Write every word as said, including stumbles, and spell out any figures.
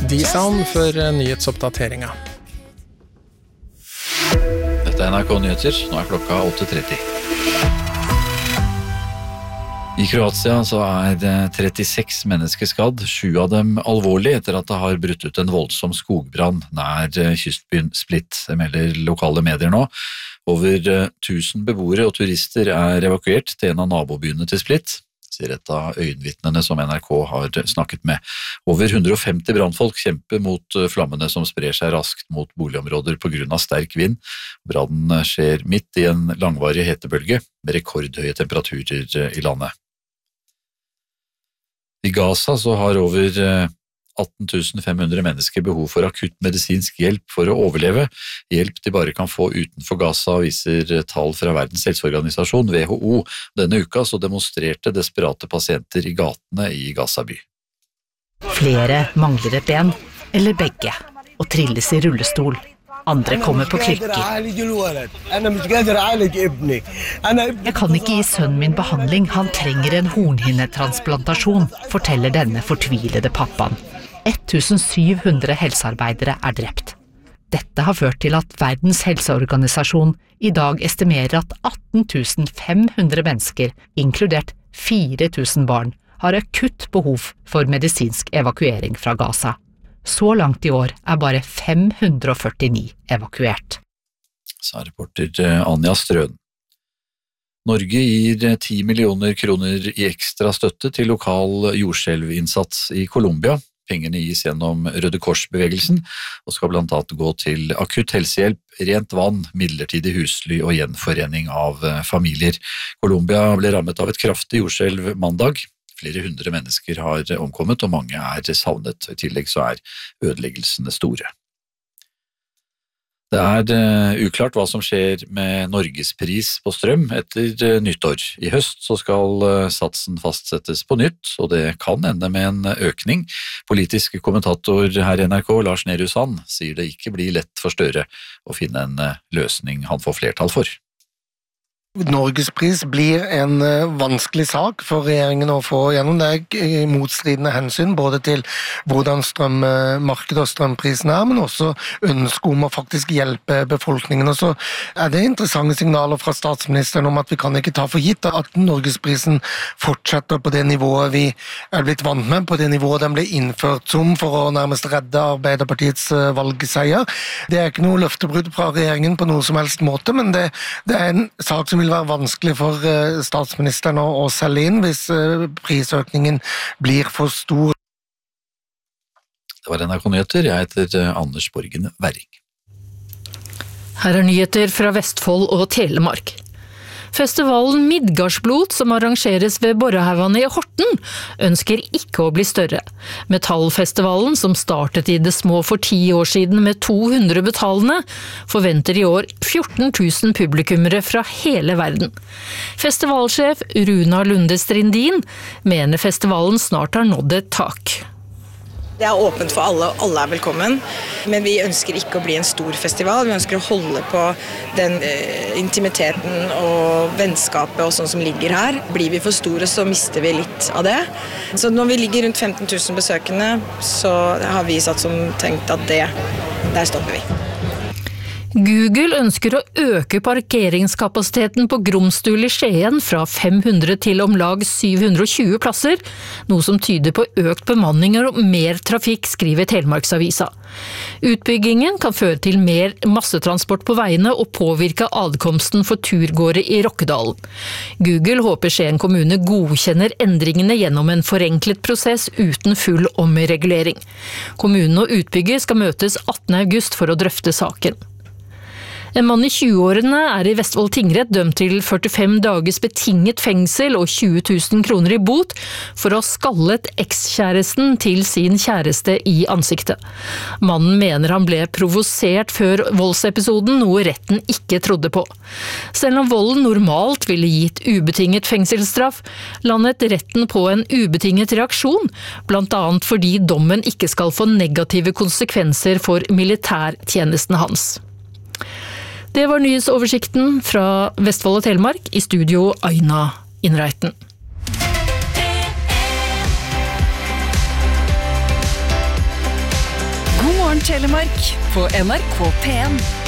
D-Sound for nyhetsoppdateringa. Dette er N R K Nyheter, nå er klokka åtte tretti. I Kroatia så er det trettiseks mennesker skadd, sju av dem alvorlig etter at det har brutt ut en voldsom skogbrann nær kystbyen Split, det melder lokale medier nå. Over tusen beboere og turister er evakuert til en av nabobyene til Split, sier et av øyenvitnene som N R K har snakket med. Over hundre og femti brannfolk kjemper mot flammene som sprer seg raskt mot boligområder på grunn av sterk vind. Brannen skjer midt i en langvarig hetebølge med rekordhøye temperaturer i landet. I Gaza så har over atten tusen fem hundre mennesker behov for akutt medisinsk hjelp for å overleve. Hjelp de bare kan få utenfor Gaza, viser tall fra Verdens helseorganisasjon, W H O. Denne uka så demonstrerte desperate pasienter i gatene i Gaza by. Flere mangler et ben, eller begge, og trilles i rullestol. Andre kommer på krykker. Jeg kan ikke gi sønnen min behandling, han trenger en hornhinnetransplantasjon, forteller denne fortvilede pappaen. sytten hundre helsearbeidere er drept. Dette har ført til at Verdens helseorganisasjon i dag estimerer at atten tusen fem hundre mennesker, inkludert fire tusen barn, har akutt behov for medisinsk evakuering fra Gaza. Så langt i år er bare fem hundre og førtini evakuert. Sa reporter Anja Strøen. Norge gir ti millioner kroner i ekstra støtte til lokal jordskjelvinnsats i Colombia. Pengene gis gjennom Røde Kors-bevegelsen og skal blant annet gå til akutt helsehjelp, rent vann, midlertidig husly og gjenforening av familier. Colombia ble rammet av et kraftig jordskjelv mandag. Flere hundre mennesker har omkommet og mange er savnet. I tillegg så er ødeleggelsene store. Det er uklart hva som skjer med Norgespris på strøm etter nyttår. I høst så skal satsen fastsettes på nytt, og det kan ende med en økning. Politisk kommentator her i N R K, Lars Nehru Sand, sier det ikke blir lett for Støre å finne en løsning han får flertall for. Norgespris blir en vanskelig sak for regjeringen å få gjennom. Det er motstridende hensyn både til hvordan strømmarkedet og strømprisen er, men også ønske om å faktisk hjelpe befolkningen. Og så er det interessante signaler fra statsministeren om at vi kan ikke ta for gitt at Norgesprisen fortsetter på det nivået vi er blitt vant med, på det nivået den ble innført som for å nærmest redde Arbeiderpartiets valgseier. Det er ikke noe løftebrudd fra regjeringen på noe som helst måte, men det, det er en sak som vil være vanskelig for statsministeren å selge inn hvis prisøkningen blir for stor. Det var N R K Nyheter, jeg heter Anders Borgen Werring. Her er nyheter fra Vestfold og Telemark. Festivalen Midgardsblot, som arrangeres ved Borrehaugane i Horten, ønsker ikke å bli større. Metallfestivalen, som startet i det små for ti år siden med to hundre betalende, forventer i år fjorten tusen publikummere fra hele verden. Festivalsjef Runa Lunde Strindin mener festivalen snart har nådd et tak. Det er åpent for alle, alle er velkommen, men vi ønsker ikke å bli en stor festival. Vi ønsker å holde på den eh, intimiteten og vennskapet og sånn som ligger her. Blir vi for store, så mister vi litt av det. Så når vi ligger rundt femten tusen besøkende, så har vi satt som tenkt at det, der stopper vi. Google ønsker å øke parkeringskapasiteten på Gromstul i Skien fra fem hundre til om lag syv hundre og tjue plasser, noe som tyder på økt bemanning og mer trafikk, skriver Telemarksavisa. Utbyggingen kan føre til mer massetransport på veiene og påvirke adkomsten for turgåere i Rokkedalen. Google håper Skien kommune godkjenner endringene gjennom en forenklet prosess uten full omregulering. Kommunen og utbygger skal møtes attende august for å drøfte saken. En mann i tjueårene er i Vestfold tingrett dømt til førtifem dagers betinget fengsel og tjue tusen kroner i bot for å ha skallet ekskjæresten til sin kjæreste i ansiktet. Mannen mener han ble provosert før voldsepisoden, noe retten ikke trodde på. Selv om volden normalt ville gitt ubetinget fengselsstraff, landet retten på en ubetinget reaksjon, blant annet fordi dommen ikke skal få negative konsekvenser for militærtjenesten hans. Det var nyhetsoversikten fra Vestfold og Telemark, i studio Aina Innreiten. God morgen Telemark på N R K P en.